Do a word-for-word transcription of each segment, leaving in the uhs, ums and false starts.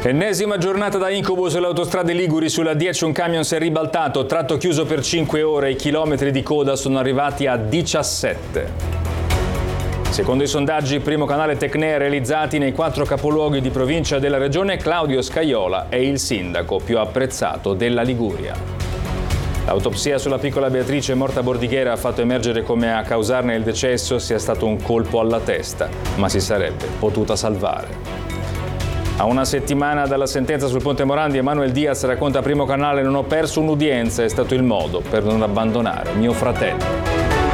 Ennesima giornata da incubo sulle autostrade liguri. Sulla dieci un camion si è ribaltato, tratto chiuso per cinque ore, i chilometri di coda sono arrivati a diciassette. Secondo i sondaggi Primo Canale Tecnea realizzati nei quattro capoluoghi di provincia della regione, Claudio Scajola è il sindaco più apprezzato della Liguria. L'autopsia sulla piccola Beatrice morta a Bordighera ha fatto emergere come a causarne il decesso sia stato un colpo alla testa, ma si sarebbe potuta salvare. A una settimana dalla sentenza sul Ponte Morandi, Emanuel Diaz racconta a Primo Canale: non ho perso un'udienza, è stato il modo per non abbandonare mio fratello.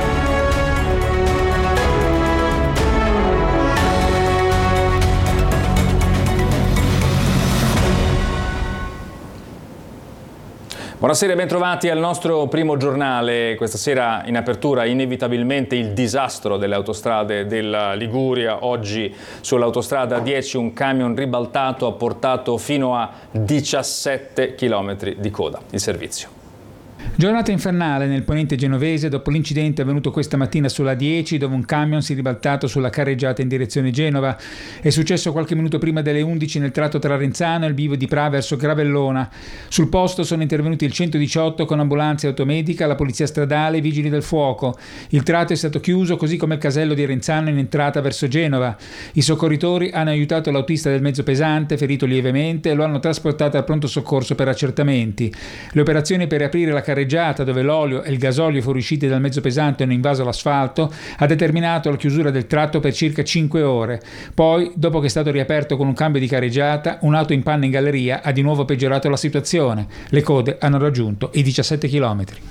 Buonasera e bentrovati al nostro primo giornale. Questa sera in apertura inevitabilmente il disastro delle autostrade della Liguria. Oggi sull'autostrada dieci un camion ribaltato ha portato fino a diciassette chilometri di coda. Il servizio. Giornata infernale nel ponente genovese dopo l'incidente avvenuto questa mattina sulla dieci, dove un camion si è ribaltato sulla carreggiata in direzione Genova. È successo qualche minuto prima delle undici nel tratto tra Renzano e il bivio di Pra verso Gravellona. Sul posto sono intervenuti il centodiciotto con ambulanza e automedica, la polizia stradale e i vigili del fuoco. Il tratto è stato chiuso, così come il casello di Renzano in entrata verso Genova. I soccorritori hanno aiutato l'autista del mezzo pesante, ferito lievemente, e lo hanno trasportato al pronto soccorso per accertamenti. Le operazioni per riaprire la carreggiata, dove l'olio e il gasolio fuoriusciti dal mezzo pesante hanno invaso l'asfalto, ha determinato la chiusura del tratto per circa cinque ore. Poi, dopo che è stato riaperto con un cambio di carreggiata, un'auto in panne in galleria ha di nuovo peggiorato la situazione. Le code hanno raggiunto i diciassette chilometri.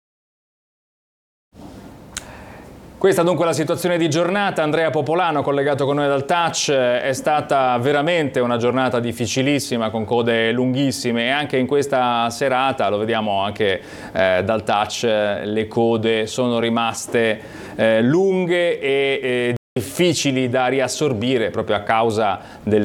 Questa dunque la situazione di giornata. Andrea Popolano, collegato con noi dal touch. È stata veramente una giornata difficilissima con code lunghissime, e anche in questa serata, lo vediamo anche eh, dal touch, le code sono rimaste eh, lunghe e eh, difficili da riassorbire proprio a causa del